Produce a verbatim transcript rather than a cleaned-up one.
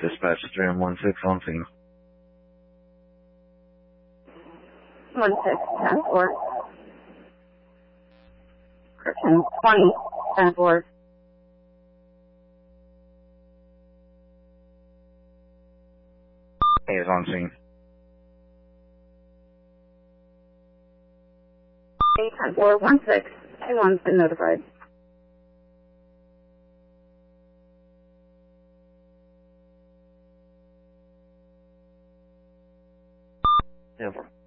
Dispatch three one one six on scene. one six, ten four. Correction, twenty, ten four. Hey, is on scene. eight, ten four, one six, two one's been notified. Over.